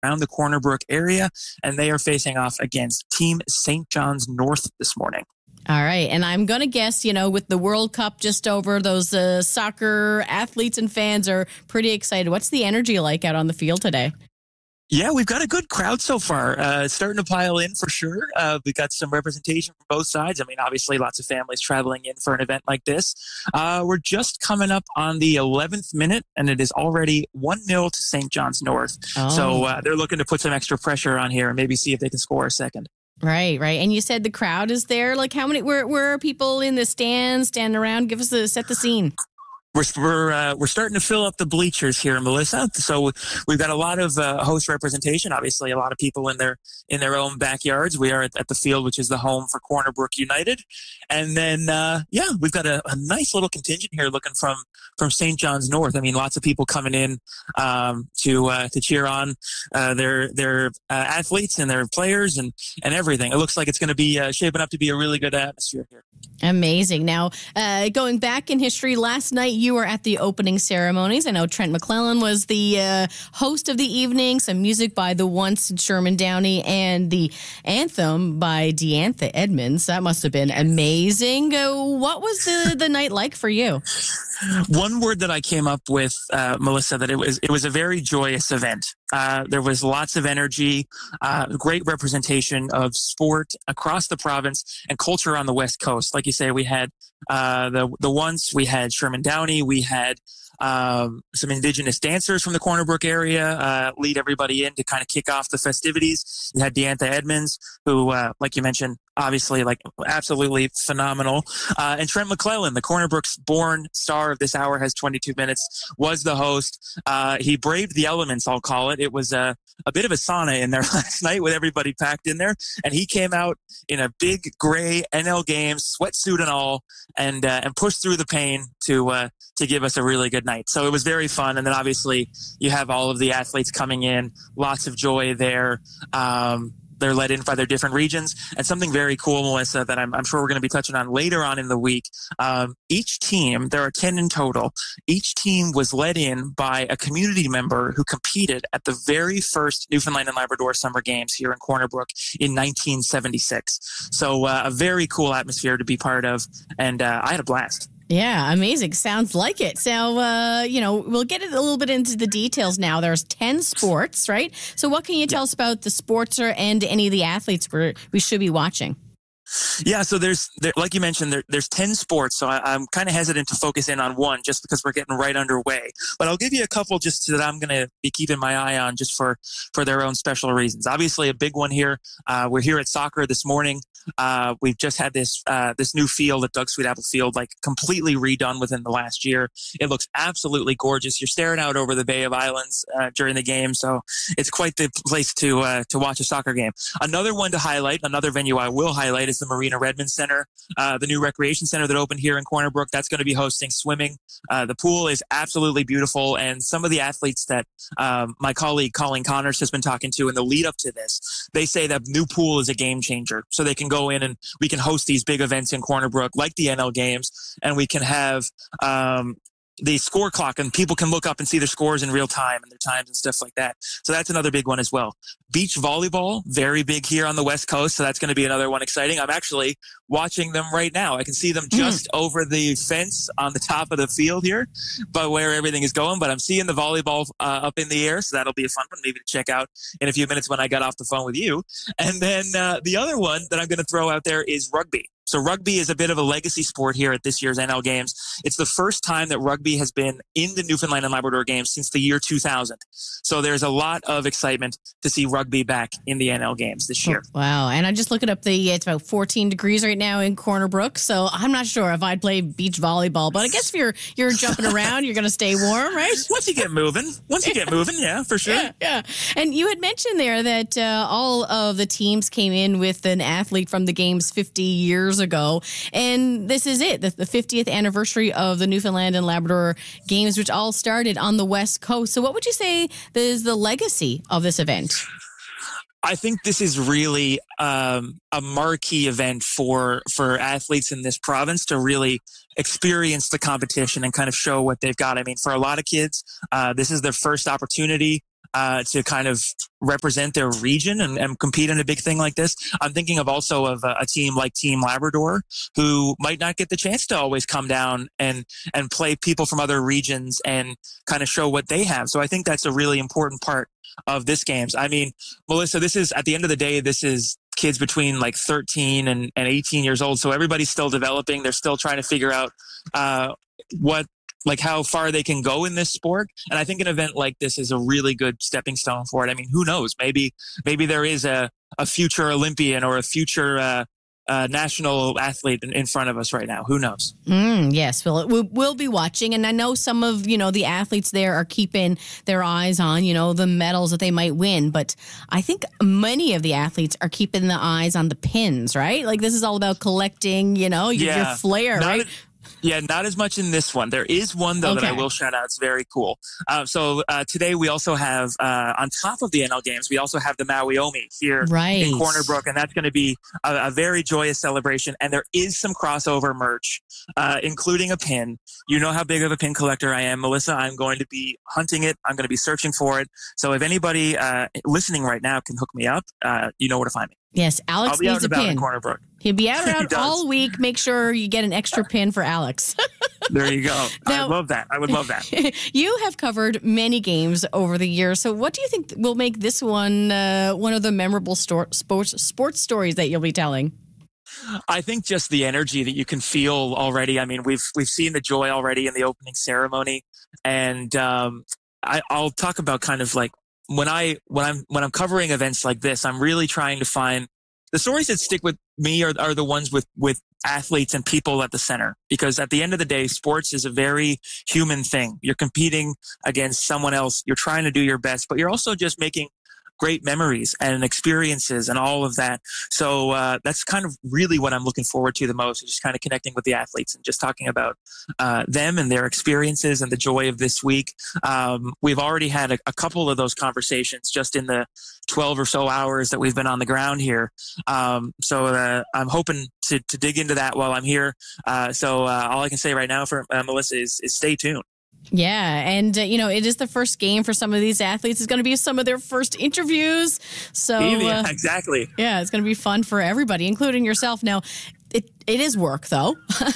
around the Corner Brook area, and they are facing off against Team St. John's North this morning. All right. And I'm going to guess, with the World Cup just over, those soccer athletes and fans are pretty excited. What's the energy like out on the field today? Yeah, we've got a good crowd so far. It's starting to pile in for sure. We've got some representation from both sides. I mean, obviously, lots of families traveling in for an event like this. We're just coming up on the 11th minute, and it is already 1-0 to St. John's North. Oh. So they're looking to put some extra pressure on here and maybe see if they can score a second. Right. And you said the crowd is there. Like, how many? Where are people in the stands standing around? Set the scene. We're starting to fill up the bleachers here, Melissa. So we've got a lot of host representation. Obviously, a lot of people in their own backyards. We are at the field, which is the home for Corner Brook United, and then we've got a nice little contingent here looking from St. John's North. I mean, lots of people coming in to cheer on their athletes and their players and everything. It looks like it's going to be shaping up to be a really good atmosphere here. Amazing. Now, going back in history, last night you were at the opening ceremonies. I know Trent McClellan was the host of the evening, some music by the Once Sherman Downey, and the anthem by Deantha Edmonds. That must have been amazing. What was the night like for you? One word that I came up with, Melissa, that it was a very joyous event. There was lots of energy, great representation of sport across the province and culture on the West Coast. Like you say, we had the Once, we had Sherman Downey, we had some Indigenous dancers from the Corner Brook area lead everybody in to kind of kick off the festivities. You had Deantha Edmonds, who, like you mentioned, obviously, like, absolutely phenomenal. And Trent McClellan, the Corner Brook's born star of this hour, has 22 minutes, was the host. He braved the elements, I'll call it. It was a bit of a sauna in there last night with everybody packed in there. And he came out in a big gray NL Games sweatsuit and all, and pushed through the pain to give us a really good night. So it was very fun. And then obviously you have all of the athletes coming in, lots of joy there. They're led in by their different regions. And something very cool, Melissa, that I'm sure we're going to be touching on later on in the week. Each team, there are 10 in total, each team was led in by a community member who competed at the very first Newfoundland and Labrador Summer Games here in Corner Brook in 1976. So a very cool atmosphere to be part of. And I had a blast. Yeah, amazing. Sounds like it. So, we'll get a little bit into the details now. There's 10 sports, right? So what can you tell us about the sports and any of the athletes we should be watching? Yeah, so there's like you mentioned, there's 10 sports, so I'm kind of hesitant to focus in on one just because we're getting right underway. But I'll give you a couple just that I'm going to be keeping my eye on just for their own special reasons. Obviously, a big one here. We're here at soccer this morning. We've just had this new field at Doug Sweet Apple Field, like, completely redone within the last year. It looks absolutely gorgeous. You're staring out over the Bay of Islands during the game, so it's quite the place to watch a soccer game. Another one to highlight, another venue I will highlight, is the Marina Redmond Center, the new recreation center that opened here in Corner Brook. That's going to be hosting swimming. The pool is absolutely beautiful, and some of the athletes that my colleague Colleen Connors has been talking to in the lead up to this, they say that new pool is a game changer. So they can go in and we can host these big events in Corner Brook like the NL Games, and we can have the score clock, and people can look up and see their scores in real time and their times and stuff like that. So that's another big one as well. Beach volleyball, very big here on the West Coast. So that's going to be another one exciting. I'm actually watching them right now. I can see them just over the fence on the top of the field here, but where everything is going. But I'm seeing the volleyball up in the air. So that'll be a fun one maybe to check out in a few minutes when I got off the phone with you. And then the other one that I'm going to throw out there is rugby. So rugby is a bit of a legacy sport here at this year's NL Games. It's the first time that rugby has been in the Newfoundland and Labrador Games since the year 2000. So there's a lot of excitement to see rugby back in the NL Games this year. Wow. And I'm just looking up it's about 14 degrees right now in Corner Brook. So I'm not sure if I'd play beach volleyball, but I guess if you're jumping around, you're going to stay warm, right? Once you get moving, yeah, for sure. Yeah. And you had mentioned there that all of the teams came in with an athlete from the Games 50 years ago, and this is it, the 50th anniversary of the Newfoundland and Labrador Games, which all started on the West Coast. So what would you say is the legacy of this event? I think this is really a marquee event for athletes in this province to really experience the competition and kind of show what they've got. I mean, for a lot of kids, this is their first opportunity to kind of represent their region and compete in a big thing like this. I'm thinking of also of a team like Team Labrador, who might not get the chance to always come down and play people from other regions and kind of show what they have. So I think that's a really important part of this games. I mean, Melissa, this is, at the end of the day, this is kids between like 13 and 18 years old. So everybody's still developing. They're still trying to figure out how far they can go in this sport. And I think an event like this is a really good stepping stone for it. I mean, who knows? Maybe there is a future Olympian or a future national athlete in front of us right now. Who knows? Yes, we'll be watching. And I know some of, the athletes there are keeping their eyes on, the medals that they might win. But I think many of the athletes are keeping the eyes on the pins, right? Like this is all about collecting, your flair, right? Not as much in this one. There is one, though, that I will shout out. It's very cool. So today we also have, on top of the NL Games, we also have the Maui Omi here in Corner Brook, and that's going to be a very joyous celebration. And there is some crossover merch, including a pin. You know how big of a pin collector I am, Melissa. I'm going to be hunting it. I'm going to be searching for it. So if anybody listening right now can hook me up, you know where to find me. Yes, Alex needs a pin. In Corner Brook. He'll be out around all week. Make sure you get an extra pin for Alex. There you go. Now, I would love that. You have covered many games over the years. So what do you think will make this one one of the memorable sports stories that you'll be telling? I think just the energy that you can feel already. I mean, we've seen the joy already in the opening ceremony. And I'll talk about kind of like when I'm covering events like this, I'm really trying to find the stories that stick with me are the ones with athletes and people at the center, because at the end of the day, sports is a very human thing. You're competing against someone else. You're trying to do your best, but you're also just making great memories and experiences and all of that. So that's kind of really what I'm looking forward to the most, is just kind of connecting with the athletes and just talking about them and their experiences and the joy of this week. We've already had a couple of those conversations just in the 12 or so hours that we've been on the ground here. So I'm hoping to dig into that while I'm here. So all I can say right now for Melissa is stay tuned. Yeah, and it is the first game for some of these athletes. It's going to be some of their first interviews. So yeah, exactly. Yeah, it's going to be fun for everybody, including yourself. Now, it is work though,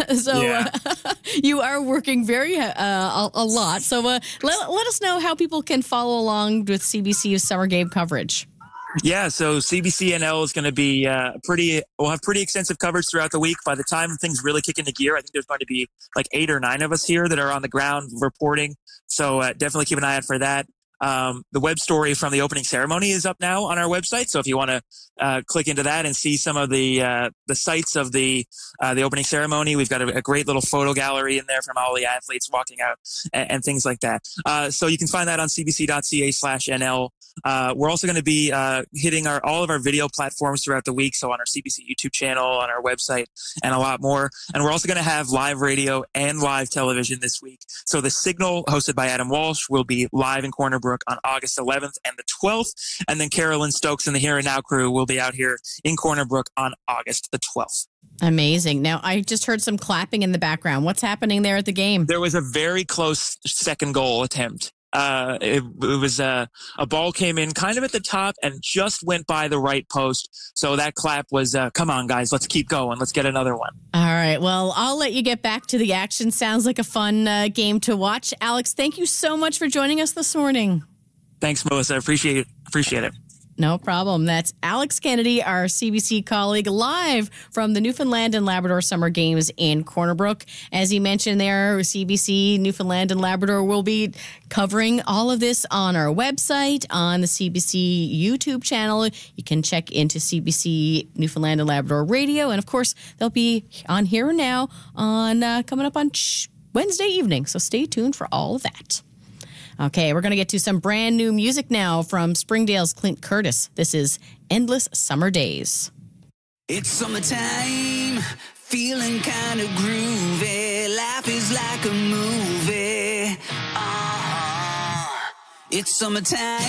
so you are working very a lot. So let us know how people can follow along with CBC's summer game coverage. Yeah, so CBC-NL is going to be we'll have pretty extensive coverage throughout the week. By the time things really kick into gear, I think there's going to be like 8 or 9 of us here that are on the ground reporting. So definitely keep an eye out for that. The web story from the opening ceremony is up now on our website. So if you want to click into that and see some of the sights of the opening ceremony, we've got a great little photo gallery in there from all the athletes walking out and things like that. So you can find that on cbc.ca/NL. We're also going to be hitting all of our video platforms throughout the week. So on our CBC YouTube channel, on our website, and a lot more. And we're also going to have live radio and live television this week. So The Signal, hosted by Adam Walsh, will be live in Corner Brook on August 11th and the 12th. And then Carolyn Stokes and the Here and Now crew will be out here in Corner Brook on August the 12th. Amazing. Now, I just heard some clapping in the background. What's happening there at the game? There was a very close second goal attempt. It was a ball came in kind of at the top and just went by the right post. So that clap was, come on, guys, let's keep going. Let's get another one. All right. Well, I'll let you get back to the action. Sounds like a fun game to watch. Alex, thank you so much for joining us this morning. Thanks, Melissa. Appreciate it. No problem. That's Alex Kennedy, our CBC colleague, live from the Newfoundland and Labrador Summer Games in Corner Brook. As he mentioned there, CBC Newfoundland and Labrador will be covering all of this on our website, on the CBC YouTube channel. You can check into CBC Newfoundland and Labrador Radio. And, of course, they'll be on Here and Now coming up on Wednesday evening. So stay tuned for all of that. Okay, we're going to get to some brand new music now from Springdale's Clint Curtis. This is Endless Summer Days. It's summertime, feeling kind of groovy. Life is like a movie. It's summertime.